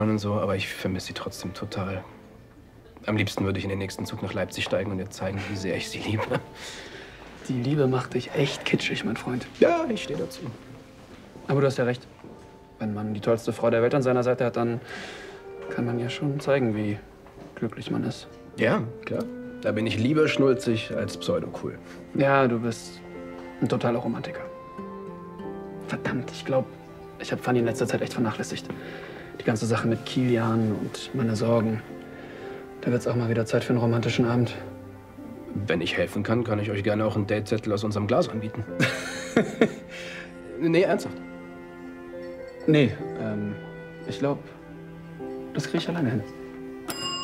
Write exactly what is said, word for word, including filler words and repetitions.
und so, aber ich vermisse sie trotzdem total. Am liebsten würde ich in den nächsten Zug nach Leipzig steigen und ihr zeigen, wie sehr ich sie liebe. Die Liebe macht dich echt kitschig, mein Freund. Ja, ich stehe dazu. Aber du hast ja recht. Wenn man die tollste Frau der Welt an seiner Seite hat, dann kann man ja schon zeigen, wie glücklich man ist. Ja, klar. Da bin ich lieber schnulzig als pseudo-cool. Ja, du bist ein totaler Romantiker. Verdammt, ich glaube, ich habe Fanny in letzter Zeit echt vernachlässigt. Die ganze Sache mit Kilian und meine Sorgen. Da wird's auch mal wieder Zeit für einen romantischen Abend. Wenn ich helfen kann, kann ich euch gerne auch einen Datezettel aus unserem Glas anbieten. Nee, ernsthaft. Nee, ähm, ich glaube, das kriege ich alleine hin.